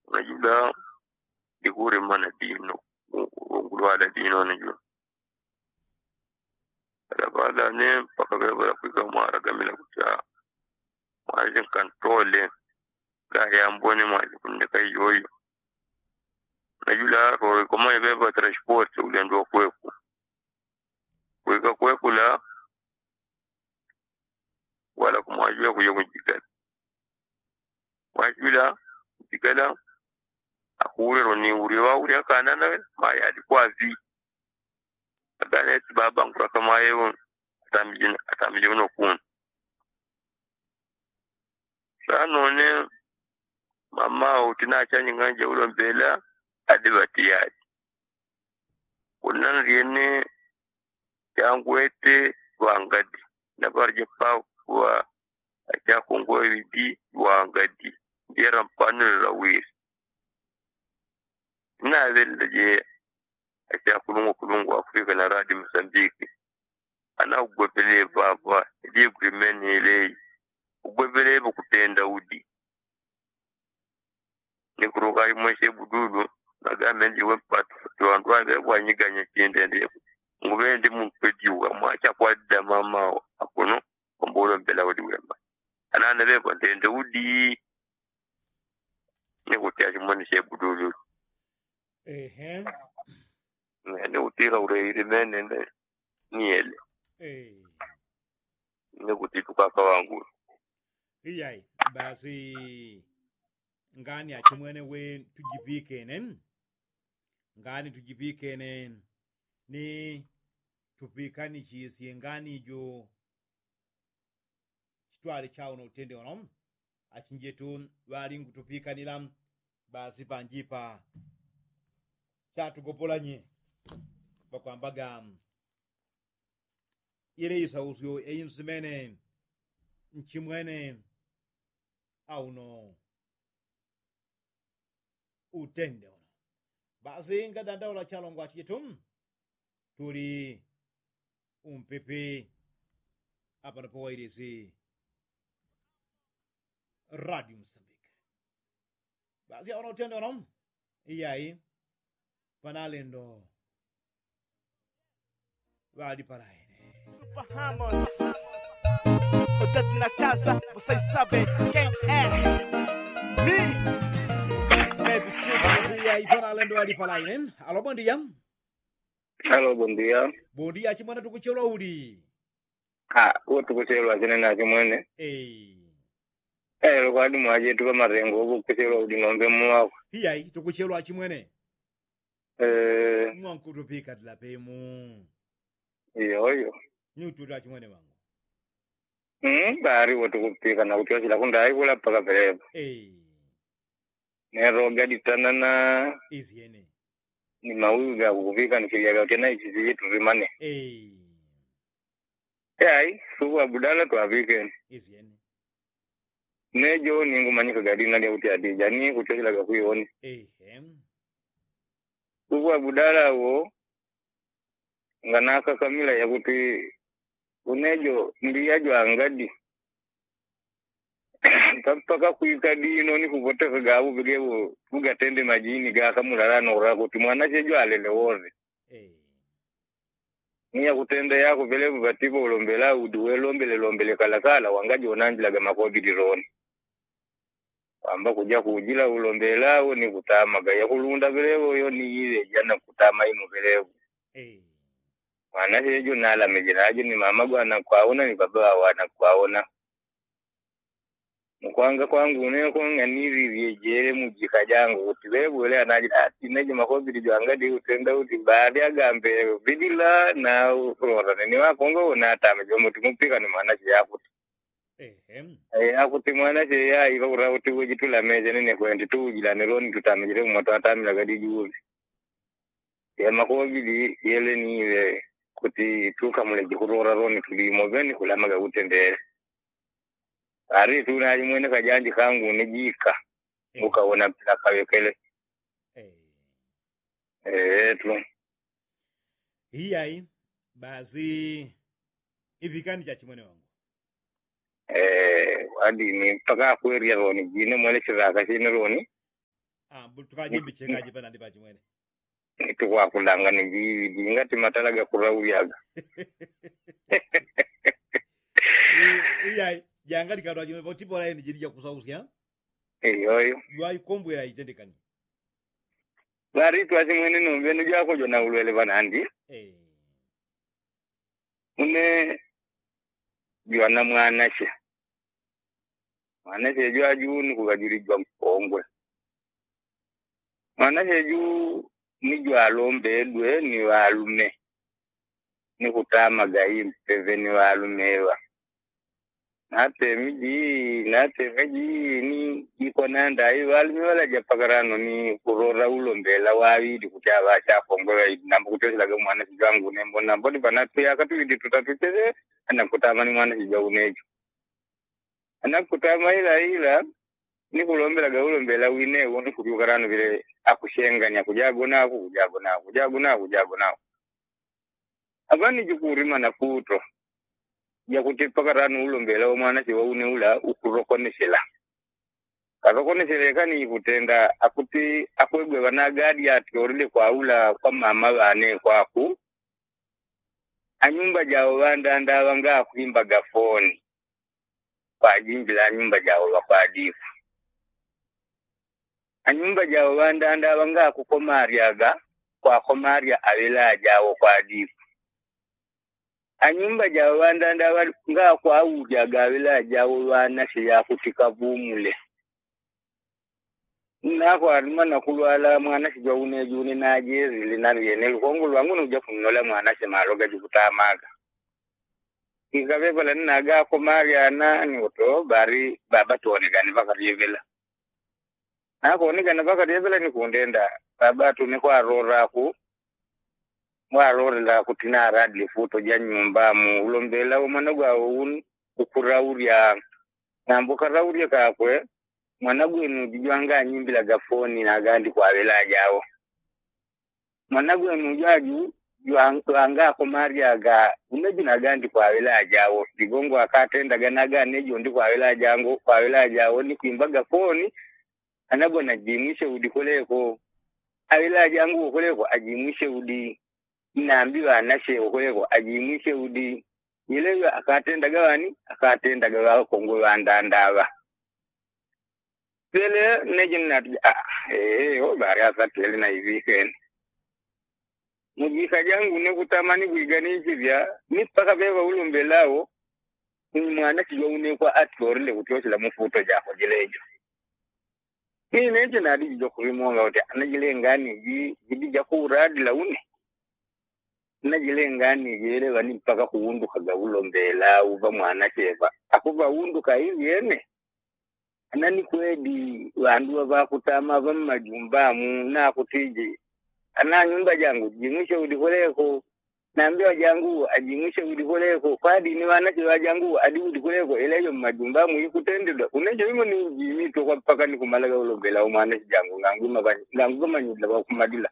unajua digure mana dino ngulwala dino najua baada ne paka beba kuika mara gamila kucha majin control ga ya mboni maji kunde kai yoyo najula ro ko mo beba transport ulendo kweku kuika kweku la wala kumwajua kuja kujikala wajula jikala akure ni uriwa uri akanana maya alikuwa vi akane baba ngura kama yeye atamjini no kun sanone mama utina chanyi nganje ulo mbela adibati yaji kunan riene yangwete wangadi na barje pa wa acha kongo widi wangadi ndera mpano la wis na vende je acha kulungu Afrika na radi Mozambique ana ugwebele baba ili agreement ile ugwebele bukutenda udi ni kuruka imweshe bududu na gamendi wepat tuandwa wanyiganya kiende ndiye ngubendi mumpedi wa mwacha kwa mama akono kombolo mbela udi wemba anana be kontenda udi ni kutiaje mwanishe bududu ne utira ure ile menende niele ne kutituka kawangu iyai basi ngani achimwene we tujipikenen ngani tujipikenen ni tupikani chisi ngani jo chitwali chao no tende onom achinjetu wali ngutupikanira basi panjipa chatugopolanye bakwambaga ile isauzyo einsimene nchimwene auno utende ono basi ngadandaula chalongo achitum tuli umpepe apa napo wairisi Radio Mozambique basi auno utende ono iyai panalendo wali paraine Vamos, o dedo na casa, vocês sabem quem é. Basi iyai panalendo wali paraine alo bom dia. Hello, bom dia. Bom dia chimwana tukuchelo udi. Tukuchelo chene na chimwene. Kwadi mwaje tuka marengo obu kuchelo udi nombe mwako. Iyai tukuchelo chimwene. Mwankutupika tilapemu. Iyo. Nyututa chimwene wangu. Bari wotukupika na kuchosila kundai kula paka peleba. Nero gadi tanana. Iziene. Ni mauga kukupika nikiliaga tena ichizi yetu vimane. Yai, suwa budala tuwapike. Iziene. Nejo ningu manyika gadi nadi ya uti adija ni kuchosila kakuyoni. Suwa budala wo nganaka kamila ya kuti unejo ndiyajo angadi tapaka kuikadi noni kuvote kagabu bigebu kugatende majini ga kamulala no kuti mwana chejo alele woze niya kutende yako vile batibo ulombela uduwe lombele kalakala wangaji onanjila ga makodi dironi amba kuja kujila ulombela ni kutama ga ya kulunda vile yo ni ile jana kutama ino vile mwana chejo nala mejiraje ni mama bwana kwaona ni baba wana kwaona mkwanga kwangu neko nganiri viejere mujika jangu kuti webole anaji atineje makobiri jangadi utenda uti baada ya gambe bidila na urora ni wakongo unatame jomo tumupika ni mwana yakuti akuti mwana je ya iba urauti wejitula meje nene kwende tujila ni roni tutamejere moto atamila gadi juzi ya makobiri yele ni ile kuti tuka mule jikurora roni tulimo beni kulamaga utendere ari tunaji mwene kajanji kangu nijika ukaona pila kawekele tu iyai basi ivikani cha chimwene wangu wadi ni paka kweri roni jine mwele chiraka chine roni tukajimbi chekaje pana ndi pachimwene tukwakulanga niji ngati matalaga kuraulyaga iya janga likatwa chimwe potipo la ndi chija kusausya eyoyo yai kombwera itendekani bari twachimwene nombe njako jona ulwele banandi une jwana mwanashe jwa juni kugajirijwa mpongwe mwanashe juu ni jwa lombe edwe ni walume ni kutama gai mpeve ni walumewa nate miji ni iko nanda hii walume wala japakarano ni kurora ulombela wawidi kuchava chapongwe nambu kutoshilaga mwanashe jangu nembo nambo ni banatu ya katuwidi tutatuteze anakutama ni mwanashe jwa unejo anakutama ila ni kulombela ulombela wine woni kubyukarano vile akushenganya kujagona abani jukurima na futo ya kutipakarano ulombela omwana che waune ula ukurokoneshela karokoneshele kani kutenda akuti akwegwe banagadi ati oride kwa ula kwa mama bane kwaku anyumba jawo bandanda banga kuimba gafoni kwa jinjila nyumba jawo bakwadifu anyumba jawo bandanda banga kukomaryaga kwa komarya abela jawo kwadifu anyumba jawo bandanda banga kwa ujaga abela jawo wana ya kutika bumule nako alimana kulwala mwana sijwa unejune na jezi linaliene lukongo lwangu nuja kunola mwana se maloga jikutamaga ikabebala naga komarya nani oto bari baba tuonekane bakarievela nako onekana bakarievela ni kundenda baba tune kwa rora ku mwarorela kutina radli futo ja nyumba mu ulombela omwana gwa ukuraurya nambuka raurya kakwe mwana gwenu dijwanga nyimbila gafoni na gandi kwa wela jawo mwana gwenu jaju jwanga komarya ga unajina gandi kwa wela jawo digongo akatenda ganaga nejo ndi kwa wela jawo ni kuimba gafoni anabona jimishe udikoleko awela jangu ukoleko ajimishe udi naambiwa anashe ukoleko ajimishe udi ile akatenda gawa kongo wandandaba Tele nejina bari asatele na weekend. Mujika jangu ne kutamani kuiganishi vya ni paka beba ulombelao mwana kijwa une kwa atlorile kutioshila mufuto jako jilejo. Ni nejina adi jo kulimonga wote anajile ngani jidi jako uradi la une. Anajile ngani jile wani paka kuundu kaga ulombelao uva mwana cheva. Akuva undu ka hivi ene. Nani kwedi wanduwa bakutama bamajumbamu na kutiji ana nyumba jangu jimushe udikoleko naambiwa jangu ajimushe udikoleko kwadi ni wanache wa jangu adi udikoleko eleyo majumbamu ikutendeda uneje bimo ni jimito kwa paka ni kumalaga ulombela umwana jangu nganguma nyidla ba kumadila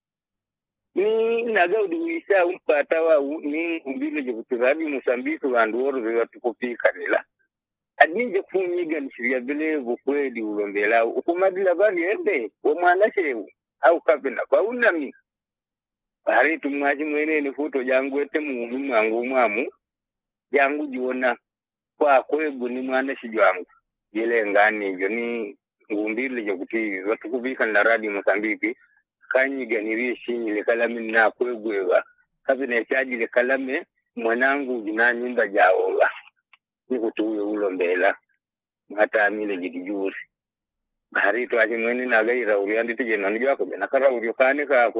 ni naga udiwisha umpata wa ni umbile je kutirabi Mosambiki wandu woro tukopika nila adinje kunyiga nishiria bile bukwedi ulombela ukumadila bali ende omwana chewu au kabina baunami bari tumwaji mwene ni futo jangu ete muumi mwangu mwamu jangu jiona kwa kwegu ni mwana shijwangu jile ngani jo ni ngumbili je kuti watukubika na radio Mosambiki kanyiga nirishi ile kalami na kwegu ewa kabina chaji ile kalame mwanangu jina nyumba jaola nikutuwe ulombela hata amile jikijuri bari to ajimweni nagaira uri andi tije nani jako bena kara uri kane kako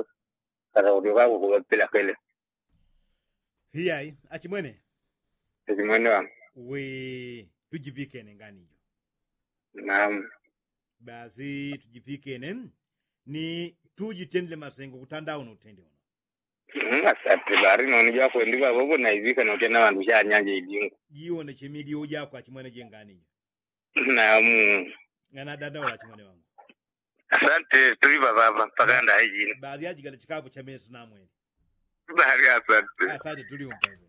kwa pela kele hiyai achimwene wa we tujipike ngani naam basi tujipike ni tujitendele masengo kutanda uno utende asante bari noni jako ndiba bobo na izika no tena wandu sha nyanje idingo jione chimidi ujako achimwene jengani naam ngana dada wala chimwene wangu asante tuliva baba paganda hiji bali ajigala chikapo cha mesi namwe bari asante tuliumpa